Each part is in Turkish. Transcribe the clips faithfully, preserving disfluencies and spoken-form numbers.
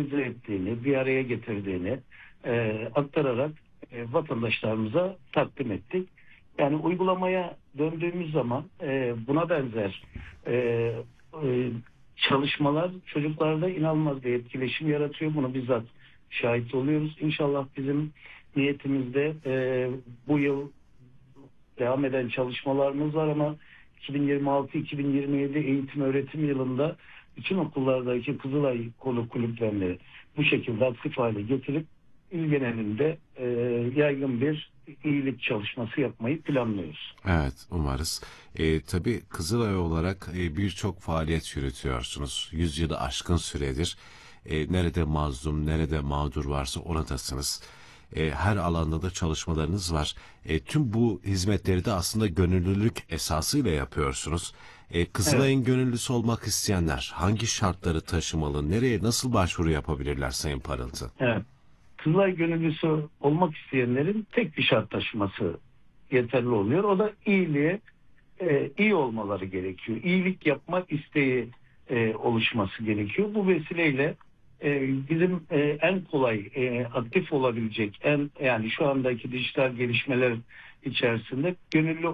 organize ettiğini, bir araya getirdiğini e, aktararak e, vatandaşlarımıza takdim ettik. Yani uygulamaya döndüğümüz zaman e, buna benzer e, e, çalışmalar çocuklarda inanılmaz bir etkileşim yaratıyor. Bunu bizzat şahit oluyoruz. İnşallah bizim niyetimizde e, bu yıl devam eden çalışmalarımız var ama iki bin yirmi altı iki bin yirmi yedi eğitim öğretim yılında bütün okullardaki Kızılay kolu kulüplerini bu şekilde aktif hale getirip il genelinde e, yaygın bir iyilik çalışması yapmayı planlıyoruz. Evet, umarız. E, tabii Kızılay olarak e, birçok faaliyet yürütüyorsunuz. Yüz yılı aşkın süredir. E, nerede mazlum, nerede mağdur varsa oradasınız. E, her alanda da çalışmalarınız var. E, tüm bu hizmetleri de aslında gönüllülük esasıyla yapıyorsunuz. E, Kızılay'ın evet. gönüllüsü olmak isteyenler hangi şartları taşımalı, nereye nasıl başvuru yapabilirler Sayın Parıltı? Evet. Kızılay gönüllüsü olmak isteyenlerin tek bir şart taşıması yeterli oluyor. O da iyiliğe e, iyi olmaları gerekiyor. İyilik yapma isteği e, oluşması gerekiyor. Bu vesileyle e, bizim e, en kolay e, aktif olabilecek en yani şu andaki dijital gelişmeler içerisinde gönüllü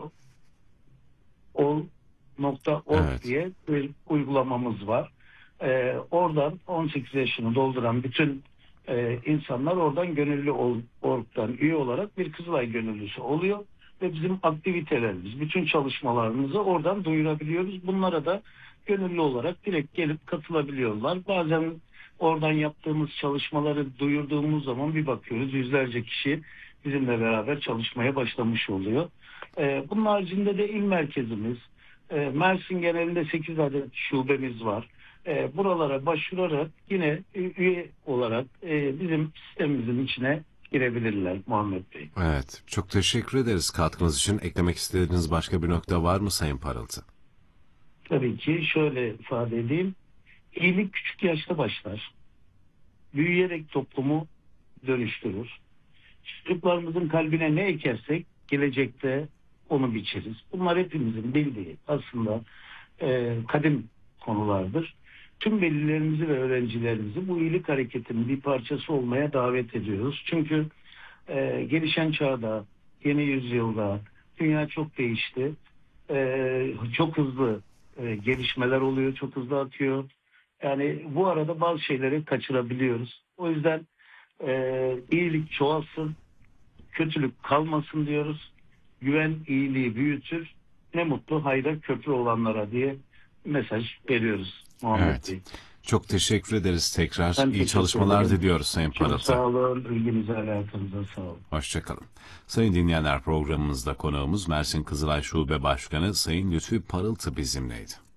ol nokta org evet. diye bir uygulamamız var. E, oradan on sekiz yaşını dolduran bütün Ee, insanlar oradan gönüllü org'dan üye olarak bir Kızılay gönüllüsü oluyor ve bizim aktivitelerimiz, bütün çalışmalarımızı oradan duyurabiliyoruz. Bunlara da gönüllü olarak direkt gelip katılabiliyorlar. Bazen oradan yaptığımız çalışmaları duyurduğumuz zaman bir bakıyoruz yüzlerce kişi bizimle beraber çalışmaya başlamış oluyor. Ee, bunun haricinde de il merkezimiz, e, Mersin genelinde sekiz adet şubemiz var. E, buralara başvurarak yine üye olarak e, bizim sistemimizin içine girebilirler Muhammed Bey. Evet, çok teşekkür ederiz katkınız için. Eklemek istediğiniz başka bir nokta var mı Sayın Parıltı? Tabii ki şöyle ifade edeyim. İyilik küçük yaşta başlar. Büyüyerek toplumu dönüştürür. Çocuklarımızın kalbine ne ekersek gelecekte onu biçeriz. Bunlar hepimizin bildiği aslında e, kadim konulardır. Tüm velilerimizi ve öğrencilerimizi bu iyilik hareketinin bir parçası olmaya davet ediyoruz. Çünkü e, gelişen çağda, yeni yüzyılda dünya çok değişti. E, çok hızlı e, gelişmeler oluyor, çok hızlı atıyor. Yani bu arada bazı şeyleri kaçırabiliyoruz. O yüzden e, iyilik çoğalsın, kötülük kalmasın diyoruz. Güven iyiliği büyütür. Ne mutlu hayra köprü olanlara diye mesaj veriyoruz Muhammed evet. Bey. Çok teşekkür ederiz tekrar. Ben İyi çalışmalar ederim. diliyoruz Sayın Çok Parıltı. sağ olun. İlginize alakanıza sağ olun. Hoşçakalın. Sayın dinleyenler, programımızda konuğumuz Mersin Kızılay Şube Başkanı Sayın Lütfi Parıltı bizimleydi.